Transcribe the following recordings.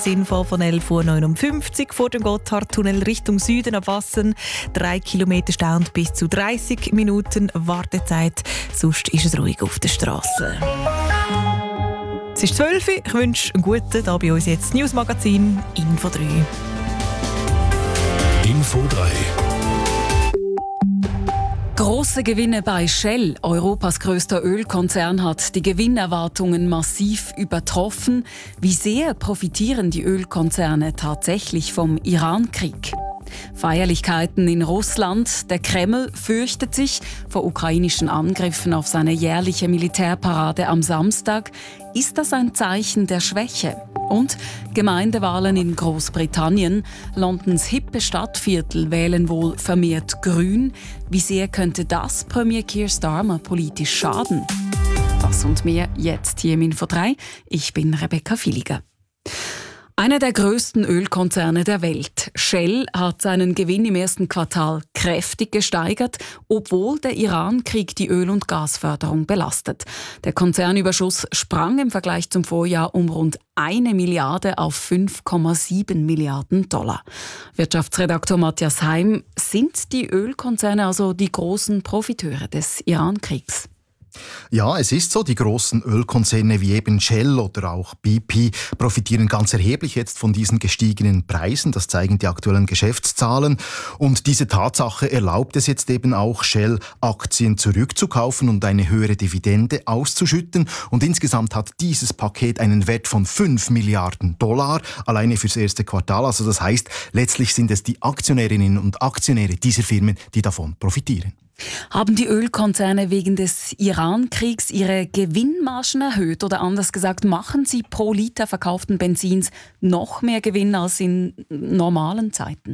Info von 11.59 Uhr vor dem Gotthardtunnel Richtung Süden abwassen. 3 Kilometer Stau und bis zu 30 Minuten Wartezeit. Sonst ist es ruhig auf der Straße. Es ist 12 Uhr. Ich wünsche einen guten Tag bei uns jetzt. Das Newsmagazin Info 3. Info 3. Grosse Gewinne bei Shell. Europas größter Ölkonzern hat die Gewinnerwartungen massiv übertroffen. Wie sehr profitieren die Ölkonzerne tatsächlich vom Iran-Krieg? Feierlichkeiten in Russland. Der Kreml fürchtet sich vor ukrainischen Angriffen auf seine jährliche Militärparade am Samstag. Ist das ein Zeichen der Schwäche? Und Gemeindewahlen in Großbritannien. Londons hippe Stadtviertel wählen wohl vermehrt Grün. Wie sehr könnte das Premier Keir Starmer politisch schaden? Das und mehr jetzt hier im Info 3. Ich bin Rebecca Villiger. Einer der grössten Ölkonzerne der Welt, Shell, hat seinen Gewinn im ersten Quartal kräftig gesteigert, obwohl der Iran-Krieg die Öl- und Gasförderung belastet. Der Konzernüberschuss sprang im Vergleich zum Vorjahr um rund 1 Milliarde auf 5,7 Milliarden $. Wirtschaftsredaktor Matthias Heim, sind die Ölkonzerne also die großen Profiteure des Iran-Kriegs? Ja, es ist so. Die großen Ölkonzerne wie eben Shell oder auch BP profitieren ganz erheblich jetzt von diesen gestiegenen Preisen. Das zeigen die aktuellen Geschäftszahlen. Und diese Tatsache erlaubt es jetzt eben auch, Shell Aktien zurückzukaufen und eine höhere Dividende auszuschütten. Und insgesamt hat dieses Paket einen Wert von 5 Milliarden $, alleine fürs erste Quartal. Also das heißt, letztlich sind es die Aktionärinnen und Aktionäre dieser Firmen, die davon profitieren. Haben die Ölkonzerne wegen des Iran-Kriegs ihre Gewinnmargen erhöht? Oder anders gesagt, machen sie pro Liter verkauften Benzins noch mehr Gewinn als in normalen Zeiten?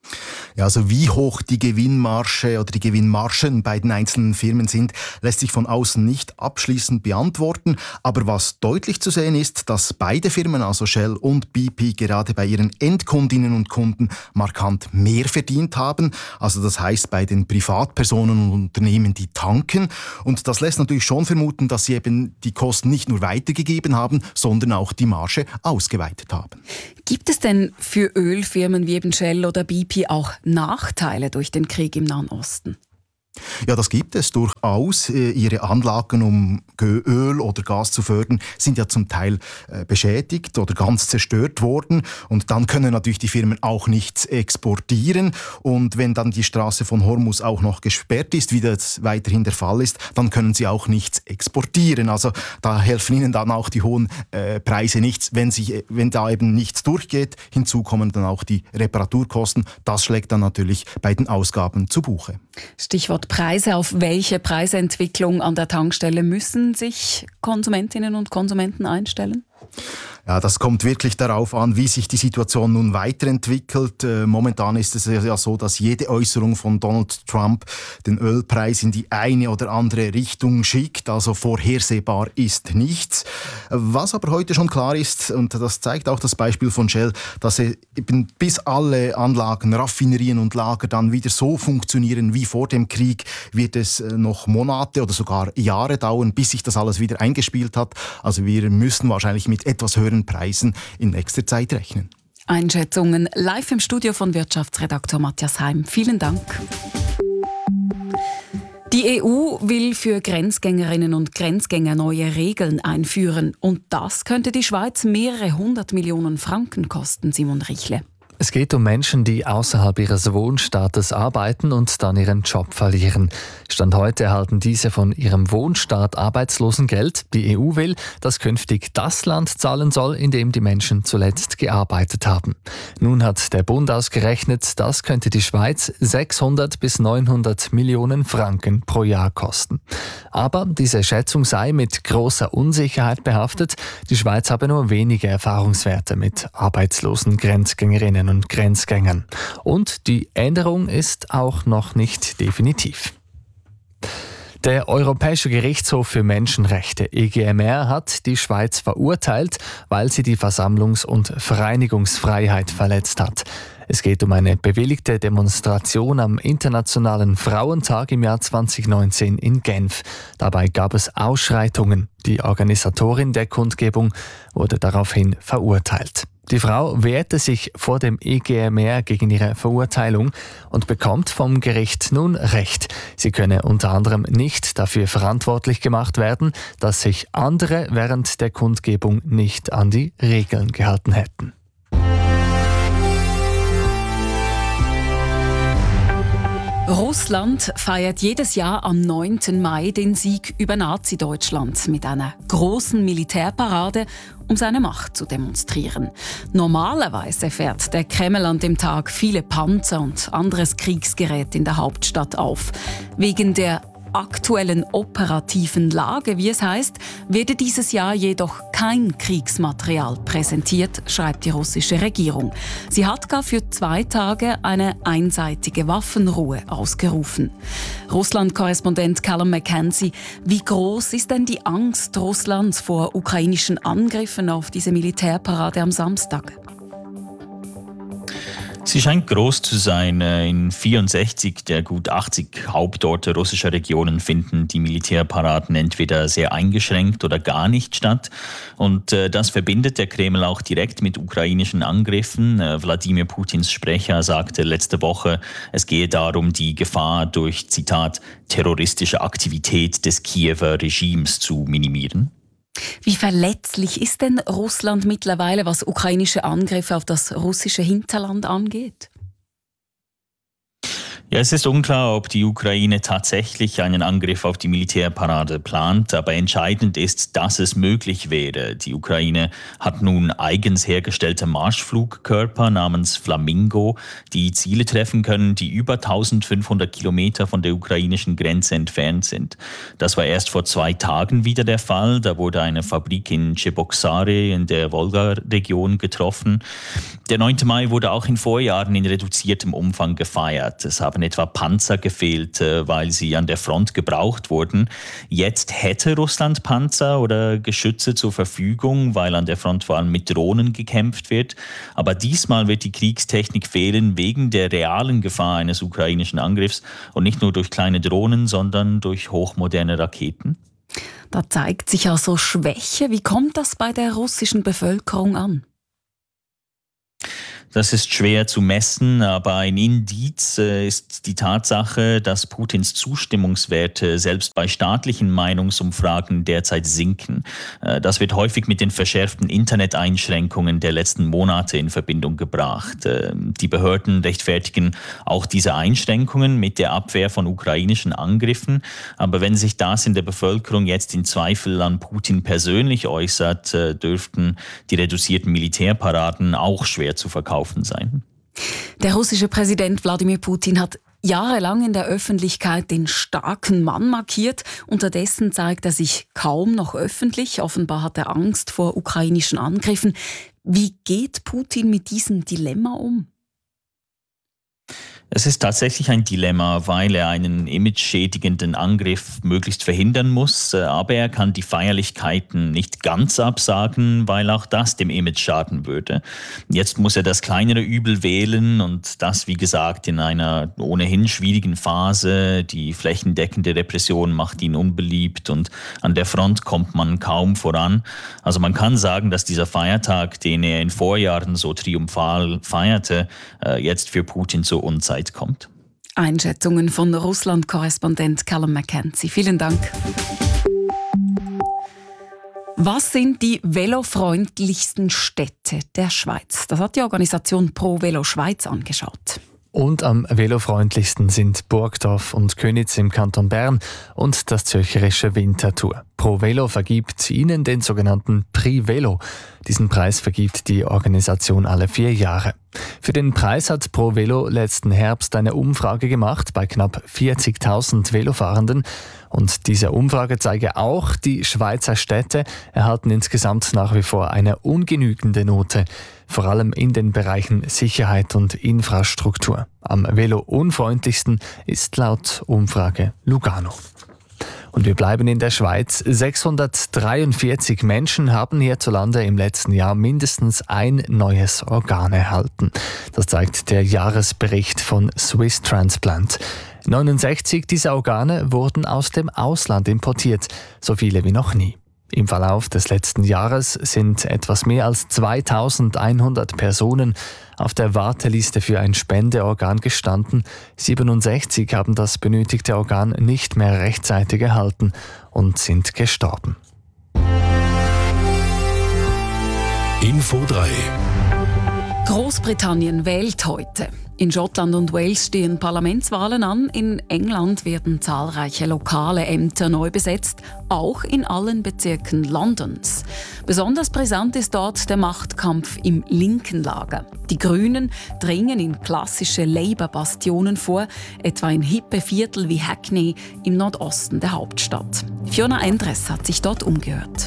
Ja, also wie hoch die Gewinnmarge oder die Gewinnmargen bei den einzelnen Firmen sind, lässt sich von außen nicht abschließend beantworten. Aber was deutlich zu sehen ist, dass beide Firmen, also Shell und BP, gerade bei ihren Endkundinnen und Kunden markant mehr verdient haben. Also das heißt bei den Privatpersonen und Unternehmen, die tanken. Und das lässt natürlich schon vermuten, dass sie eben die Kosten nicht nur weitergegeben haben, sondern auch die Marge ausgeweitet haben. Gibt es denn für Ölfirmen wie eben Shell oder BP auch Nachteile durch den Krieg im Nahen Osten? Ja, das gibt es durchaus. Ihre Anlagen, um Öl oder Gas zu fördern, sind ja zum Teil beschädigt oder ganz zerstört worden. Und dann können natürlich die Firmen auch nichts exportieren. Und wenn dann die Straße von Hormuz auch noch gesperrt ist, wie das weiterhin der Fall ist, dann können sie auch nichts exportieren. Also da helfen ihnen dann auch die hohen Preise nichts, wenn da eben nichts durchgeht. Hinzu kommen dann auch die Reparaturkosten. Das schlägt dann natürlich bei den Ausgaben zu Buche. Stichwort Preise. Auf welche Preisentwicklung an der Tankstelle müssen sich Konsumentinnen und Konsumenten einstellen? Ja, das kommt wirklich darauf an, wie sich die Situation nun weiterentwickelt. Momentan ist es ja so, dass jede Äußerung von Donald Trump den Ölpreis in die eine oder andere Richtung schickt. Also vorhersehbar ist nichts. Was aber heute schon klar ist, und das zeigt auch das Beispiel von Shell, dass eben bis alle Anlagen, Raffinerien und Lager dann wieder so funktionieren wie vor dem Krieg, wird es noch Monate oder sogar Jahre dauern, bis sich das alles wieder eingespielt hat. Also wir müssen wahrscheinlich mit etwas höheren Preisen in nächster Zeit rechnen. Einschätzungen live im Studio von Wirtschaftsredaktor Matthias Heim. Vielen Dank. Die EU will für Grenzgängerinnen und Grenzgänger neue Regeln einführen. Und das könnte die Schweiz mehrere 100 Millionen Franken kosten, Simon Richle. Es geht um Menschen, die außerhalb ihres Wohnstaates arbeiten und dann ihren Job verlieren. Stand heute erhalten diese von ihrem Wohnstaat Arbeitslosengeld. Die EU will, dass künftig das Land zahlen soll, in dem die Menschen zuletzt gearbeitet haben. Nun hat der Bund ausgerechnet, das könnte die Schweiz 600 bis 900 Millionen Franken pro Jahr kosten. Aber diese Schätzung sei mit großer Unsicherheit behaftet. Die Schweiz habe nur wenige Erfahrungswerte mit arbeitslosen Grenzgängerinnen und Grenzgängern. Und die Änderung ist auch noch nicht definitiv. Der Europäische Gerichtshof für Menschenrechte EGMR hat die Schweiz verurteilt, weil sie die Versammlungs- und Vereinigungsfreiheit verletzt hat. Es geht um eine bewilligte Demonstration am Internationalen Frauentag im Jahr 2019 in Genf. Dabei gab es Ausschreitungen. Die Organisatorin der Kundgebung wurde daraufhin verurteilt. Die Frau wehrte sich vor dem EGMR gegen ihre Verurteilung und bekommt vom Gericht nun Recht. Sie könne unter anderem nicht dafür verantwortlich gemacht werden, dass sich andere während der Kundgebung nicht an die Regeln gehalten hätten. Russland feiert jedes Jahr am 9. Mai den Sieg über Nazi-Deutschland mit einer großen Militärparade, um seine Macht zu demonstrieren. Normalerweise fährt der Kreml an dem Tag viele Panzer und anderes Kriegsgerät in der Hauptstadt auf. Wegen der aktuellen operativen Lage, wie es heißt, werde dieses Jahr jedoch kein Kriegsmaterial präsentiert, schreibt die russische Regierung. Sie hat gar für 2 Tage eine einseitige Waffenruhe ausgerufen. Russland-Korrespondent Callum McKenzie, wie groß ist denn die Angst Russlands vor ukrainischen Angriffen auf diese Militärparade am Samstag? Sie scheint groß zu sein. In 64 der gut 80 Hauptorte russischer Regionen finden die Militärparaden entweder sehr eingeschränkt oder gar nicht statt. Und das verbindet der Kreml auch direkt mit ukrainischen Angriffen. Wladimir Putins Sprecher sagte letzte Woche, es gehe darum, die Gefahr durch, Zitat, terroristische Aktivität des Kiewer Regimes zu minimieren. Wie verletzlich ist denn Russland mittlerweile, was ukrainische Angriffe auf das russische Hinterland angeht? Ja, es ist unklar, ob die Ukraine tatsächlich einen Angriff auf die Militärparade plant, aber entscheidend ist, dass es möglich wäre. Die Ukraine hat nun eigens hergestellte Marschflugkörper namens Flamingo, die Ziele treffen können, die über 1500 Kilometer von der ukrainischen Grenze entfernt sind. Das war erst vor 2 Tagen wieder der Fall. Da wurde eine Fabrik in Cheboksary in der Wolga-Region getroffen. Der 9. Mai wurde auch in Vorjahren in reduziertem Umfang gefeiert. Es haben etwa Panzer gefehlt, weil sie an der Front gebraucht wurden. Jetzt hätte Russland Panzer oder Geschütze zur Verfügung, weil an der Front vor allem mit Drohnen gekämpft wird. Aber diesmal wird die Kriegstechnik fehlen wegen der realen Gefahr eines ukrainischen Angriffs und nicht nur durch kleine Drohnen, sondern durch hochmoderne Raketen. Da zeigt sich also Schwäche. Wie kommt das bei der russischen Bevölkerung an? Das ist schwer zu messen, aber ein Indiz ist die Tatsache, dass Putins Zustimmungswerte selbst bei staatlichen Meinungsumfragen derzeit sinken. Das wird häufig mit den verschärften Interneteinschränkungen der letzten Monate in Verbindung gebracht. Die Behörden rechtfertigen auch diese Einschränkungen mit der Abwehr von ukrainischen Angriffen. Aber wenn sich das in der Bevölkerung jetzt in Zweifel an Putin persönlich äußert, dürften die reduzierten Militärparaden auch schwer zu verkaufen sein. Der russische Präsident Wladimir Putin hat jahrelang in der Öffentlichkeit den starken Mann markiert. Unterdessen zeigt er sich kaum noch öffentlich. Offenbar hat er Angst vor ukrainischen Angriffen. Wie geht Putin mit diesem Dilemma um? Es ist tatsächlich ein Dilemma, weil er einen imageschädigenden Angriff möglichst verhindern muss. Aber er kann die Feierlichkeiten nicht ganz absagen, weil auch das dem Image schaden würde. Jetzt muss er das kleinere Übel wählen und das, wie gesagt, in einer ohnehin schwierigen Phase. Die flächendeckende Repression macht ihn unbeliebt und an der Front kommt man kaum voran. Also man kann sagen, dass dieser Feiertag, den er in Vorjahren so triumphal feierte, jetzt für Putin zur Unzeit kommt. Einschätzungen von Russland-Korrespondent Callum McKenzie. Vielen Dank. Was sind die velofreundlichsten Städte der Schweiz? Das hat die Organisation Pro Velo Schweiz angeschaut. Und am velofreundlichsten sind Burgdorf und Köniz im Kanton Bern und das zürcherische Winterthur. Pro Velo vergibt ihnen den sogenannten Prix Velo. Diesen Preis vergibt die Organisation alle 4 Jahre. Für den Preis hat Pro Velo letzten Herbst eine Umfrage gemacht bei knapp 40.000 Velofahrenden. Und diese Umfrage zeige auch, die Schweizer Städte erhalten insgesamt nach wie vor eine ungenügende Note, vor allem in den Bereichen Sicherheit und Infrastruktur. Am Velo-unfreundlichsten ist laut Umfrage Lugano. Und wir bleiben in der Schweiz. 643 Menschen haben hierzulande im letzten Jahr mindestens ein neues Organ erhalten. Das zeigt der Jahresbericht von Swiss Transplant. 69 dieser Organe wurden aus dem Ausland importiert, so viele wie noch nie. Im Verlauf des letzten Jahres sind etwas mehr als 2100 Personen auf der Warteliste für ein Spendeorgan gestanden. 67 haben das benötigte Organ nicht mehr rechtzeitig erhalten und sind gestorben. Info 3. Großbritannien wählt heute. In Schottland und Wales stehen Parlamentswahlen an. In England werden zahlreiche lokale Ämter neu besetzt, auch in allen Bezirken Londons. Besonders brisant ist dort der Machtkampf im linken Lager. Die Grünen dringen in klassische Labour-Bastionen vor, etwa in hippe Viertel wie Hackney im Nordosten der Hauptstadt. Fiona Endres hat sich dort umgehört.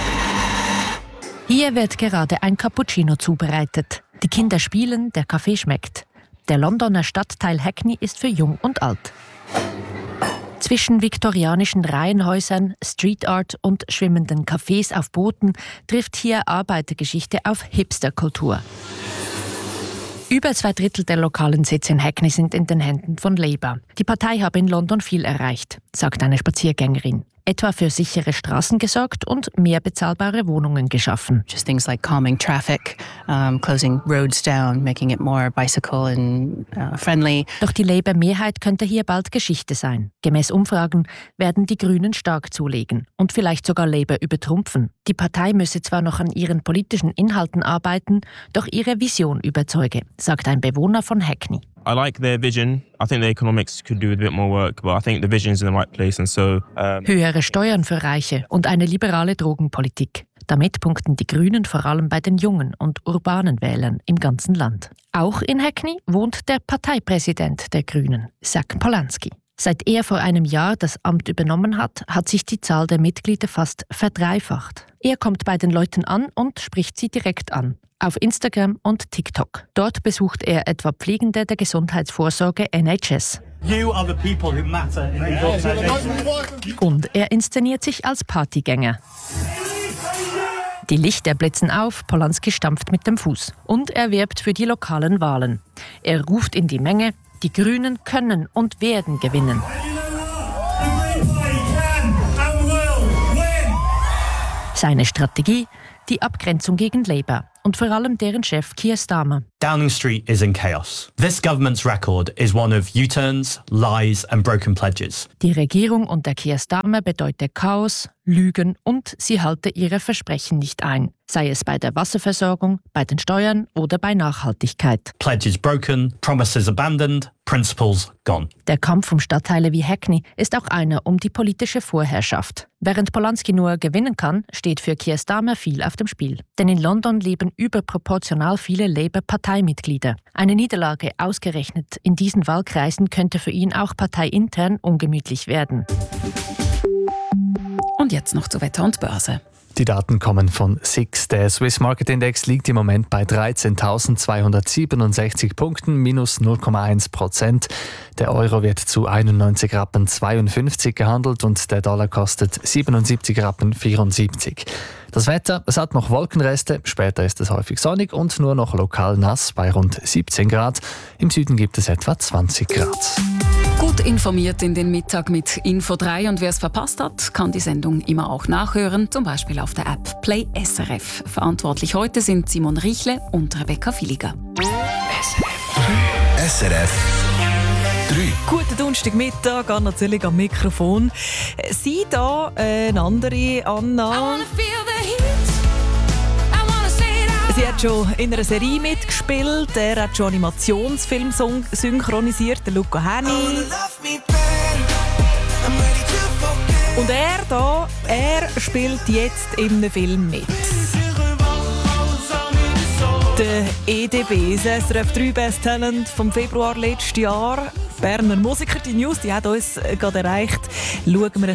Hier wird gerade ein Cappuccino zubereitet. Die Kinder spielen, der Kaffee schmeckt. Der Londoner Stadtteil Hackney ist für Jung und Alt. Zwischen viktorianischen Reihenhäusern, Street Art und schwimmenden Cafés auf Booten trifft hier Arbeitergeschichte auf Hipsterkultur. Über 2/3 der lokalen Sitze in Hackney sind in den Händen von Labour. Die Partei habe in London viel erreicht, sagt eine Spaziergängerin. Etwa für sichere Straßen gesorgt und mehr bezahlbare Wohnungen geschaffen. Just things like calming traffic, closing roads down, making it more bicycle and friendly. Doch die Labour-Mehrheit könnte hier bald Geschichte sein. Gemäß Umfragen werden die Grünen stark zulegen und vielleicht sogar Labour übertrumpfen. Die Partei müsse zwar noch an ihren politischen Inhalten arbeiten, doch ihre Vision überzeuge, sagt ein Bewohner von Hackney. I like their vision. I think the economics could do with a bit more work, but I think the vision is in the right place. And so, Höhere Steuern für Reiche und eine liberale Drogenpolitik. Damit punkten die Grünen vor allem bei den jungen und urbanen Wählern im ganzen Land. Auch in Hackney wohnt der Parteipräsident der Grünen, Zach Polanski. Seit er vor einem Jahr das Amt übernommen hat, hat sich die Zahl der Mitglieder fast verdreifacht. Er kommt bei den Leuten an und spricht sie direkt an. Auf Instagram und TikTok. Dort besucht er etwa Pflegende der Gesundheitsvorsorge NHS. You are the people who matter in these organizations. Und er inszeniert sich als Partygänger. Die Lichter blitzen auf, Polanski stampft mit dem Fuß. Und er wirbt für die lokalen Wahlen. Er ruft in die Menge, die Grünen können und werden gewinnen. Seine Strategie? Die Abgrenzung gegen Labour und vor allem deren Chef Keir Starmer. Downing Street is in chaos. This government's record is one of U-turns, lies and broken pledges. Die Regierung unter Keir Starmer bedeutet Chaos, Lügen und sie halte ihre Versprechen nicht ein. Sei es bei der Wasserversorgung, bei den Steuern oder bei Nachhaltigkeit. Pledges broken, promises abandoned, principles gone. Der Kampf um Stadtteile wie Hackney ist auch einer um die politische Vorherrschaft. Während Polanski nur gewinnen kann, steht für Keir Starmer viel auf dem Spiel. Denn in London leben überproportional viele Labour-Parteimitglieder. Eine Niederlage ausgerechnet in diesen Wahlkreisen könnte für ihn auch parteiintern ungemütlich werden. Und jetzt noch zu Wetter und Börse. Die Daten kommen von SIX. Der Swiss Market Index liegt im Moment bei 13.267 Punkten, minus 0,1%. Der Euro wird zu 91,52 Rappen gehandelt und der Dollar kostet 77,74 Rappen. Das Wetter, es hat noch Wolkenreste, später ist es häufig sonnig und nur noch lokal nass bei rund 17 Grad. Im Süden gibt es etwa 20 Grad. Gut informiert in den Mittag mit Info 3 und wer es verpasst hat, kann die Sendung immer auch nachhören, zum Beispiel auf der App Play SRF. Verantwortlich heute sind Simon Richle und Rebecca Villiger. SRF 3. Guten Donnerstagmittag, Anna Zillig am Mikrofon. Sie da, eine andere Anna. Sie hat schon in einer Serie mitgespielt, er hat schon Animationsfilm synchronisiert, der Luca Hänni. Und er spielt jetzt in einem Film mit. Der EDB, das SRF 3 Best Talent vom Februar letzten Jahr. Berner Musiker, die News, die hat uns gerade erreicht. Schauen wir ein